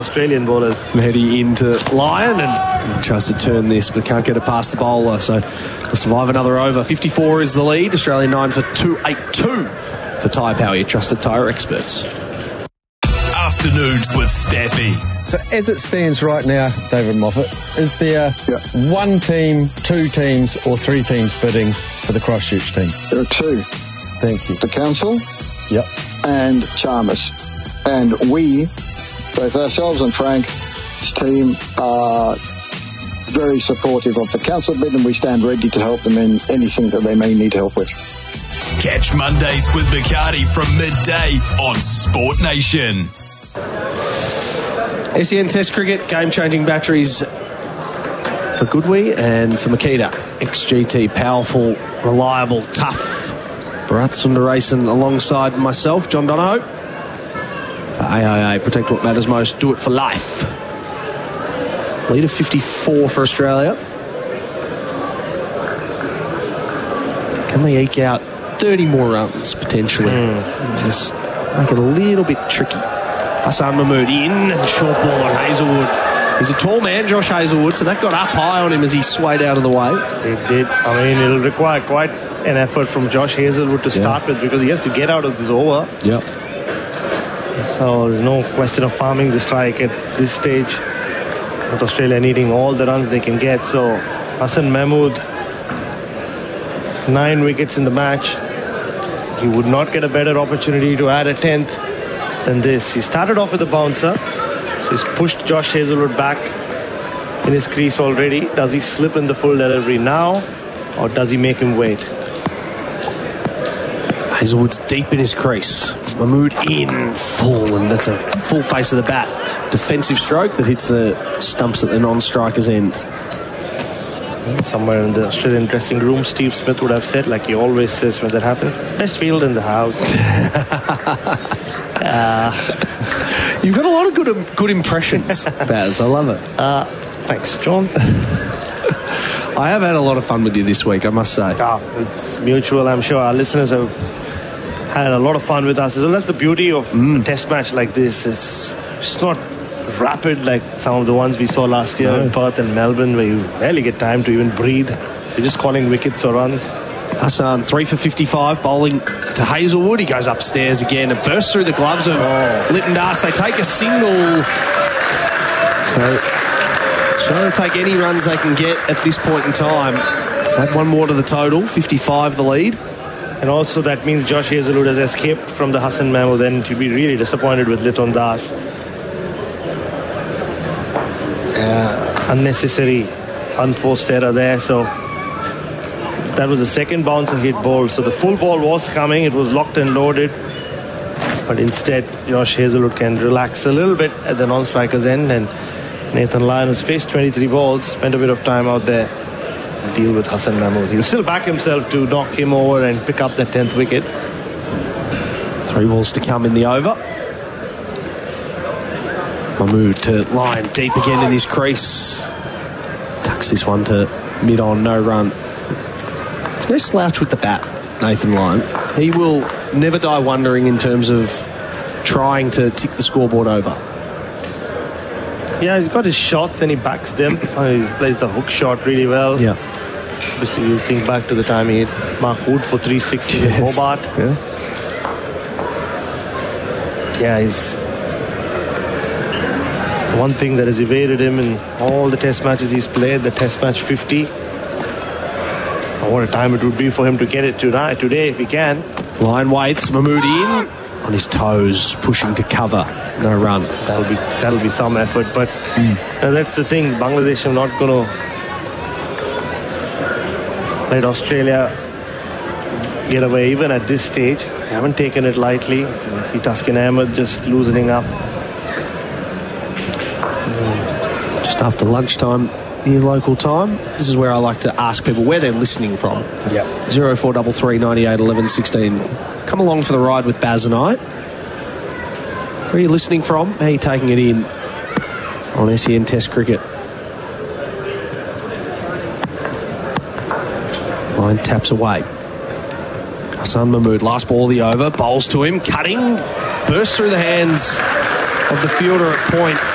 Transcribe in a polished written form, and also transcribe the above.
Australian bowlers. Mahdi into Lyon and he tries to turn this but can't get it past the bowler, so he'll survive another over. 54 is the lead. Australia 9 for 282 for tyre power, your trusted tyre experts. Afternoons with Staffy. So as it stands right now, David Moffat, is there one team, two teams or three teams bidding for the Christchurch team? There are two. Thank you. The Council Yep. and Chalmers. And we, both ourselves and Frank's team, are very supportive of the Council bid, and we stand ready to help them in anything that they may need help with. Catch Mondays with Bacardi from midday on Sport Nation. SEN Test Cricket, game-changing batteries for Goodwee and for Makita. XGT, powerful, reliable, tough. Bharat Sundaresan alongside myself, John Donohoe. For AIA, protect what matters most, do it for life. Lead of 54 for Australia. Can they eke out 30 more runs, potentially? Just make it a little bit tricky. Hassan Mahmood in, short ball on Hazelwood. He's a tall man, Josh Hazelwood, so that got up high on him as he swayed out of the way. It did. I mean, it'll require quite an effort from Josh Hazelwood to start with, because he has to get out of this over. Yep. So there's no question of farming the strike at this stage. With Australia needing all the runs they can get. So Hassan Mahmood, 9 wickets in the match. He would not get a better opportunity to add a 10th than this. He started off with a bouncer, so he's pushed Josh Hazelwood back in his crease already. Does he slip in the full delivery now, or does he make him wait? Hazelwood's deep in his crease. Mahmood in full, and that's a full face of the bat. Defensive stroke that hits the stumps at the non-striker's end. Somewhere in the Australian dressing room, Steve Smith would have said, like he always says when that happens, best field in the house. You've got a lot of good impressions, Baz. I love it. Thanks, John. I have had a lot of fun with you this week, I must say. It's mutual. I'm sure our listeners have had a lot of fun with us. So that's the beauty of a test match like this. It's not rapid like some of the ones we saw last year in Perth and Melbourne, where you barely get time to even breathe. You're just calling wickets or runs. Hassan, 3 for 55, bowling to Hazelwood. He goes upstairs again and bursts through the gloves of Lytton Das. They take a single. So trying to take any runs they can get at this point in time. Add one more to the total, 55 the lead. And also that means Josh Hazelwood has escaped from the Hassan Mahmood. Then to be really disappointed with Lytton Das. Unnecessary, unforced error there. So that was the second bouncer hit ball. So the full ball was coming. It was locked and loaded. But instead, Josh Hazelwood can relax a little bit at the non-striker's end. And Nathan Lyon, who's faced 23 balls, spent a bit of time out there to deal with Hassan Mahmood. He'll still back himself to knock him over and pick up that 10th wicket. 3 balls to come in the over. Mahmood to Lyon, deep again in his crease. Tucks this one to mid-on, no run. There's no slouch with the bat, Nathan Lyon. He will never die wondering in terms of trying to tick the scoreboard over. Yeah, he's got his shots and he backs them. He plays the hook shot really well. Yeah. Obviously, you think back to the time he hit Mark Wood for 360 in Hobart. Yeah, he's one thing that has evaded him in all the test matches he's played, the test match 50. What a time it would be for him to get it today if he can. Lyon waits, Mahmood in on his toes, pushing to cover. No run. That'll be some effort, but that's the thing. Bangladesh are not going to let Australia get away even at this stage. They haven't taken it lightly. You can see Taskin Ahmed just loosening up. Just after lunchtime here local time. This is where I like to ask people where they're listening from. 0433 98 11 16. Come along for the ride with Baz and I. Where are you listening from? How are you taking it in on SEN Test Cricket? Line taps away. Hassan Mahmood, last ball of the over, bowls to him, cutting, bursts through the hands of the fielder at point.